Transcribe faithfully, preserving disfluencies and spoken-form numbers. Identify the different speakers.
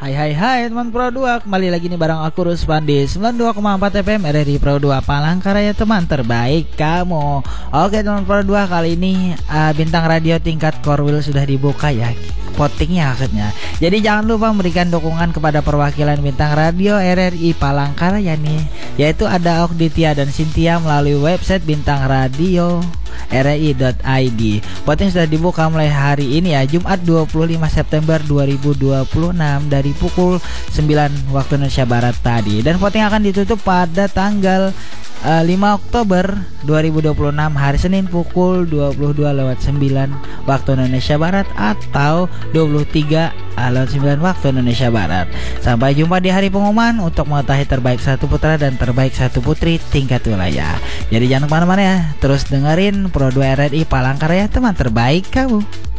Speaker 1: Hai hai hai teman Pro dua, kembali lagi nih bareng aku Ruspandi sembilan puluh dua koma empat F M R R I Pro dua Palangkaraya, teman terbaik kamu. Oke teman Pro dua, kali ini uh, bintang radio tingkat Korwil sudah dibuka ya, votingnya maksudnya. Jadi jangan lupa memberikan dukungan kepada perwakilan bintang radio R R I Palangkaraya nih, yaitu ada Okditya dan Cynthia melalui website bintang radio R R I dot I D. Voting sudah dibuka mulai hari ini ya, Jumat dua puluh lima September dua ribu dua puluh enam dari pukul sembilan waktu Indonesia Barat tadi. Dan voting akan ditutup pada tanggal uh, lima Oktober dua ribu dua puluh enam hari Senin pukul dua puluh dua lewat sembilan waktu Indonesia Barat atau dua puluh tiga lewat sembilan waktu Indonesia Barat. Sampai jumpa di hari pengumuman untuk mengetahui terbaik satu putra dan terbaik satu putri tingkat wilayah. Jadi jangan kemana-mana ya, terus dengerin Pro dua R R I Palangkaraya, teman terbaik kamu.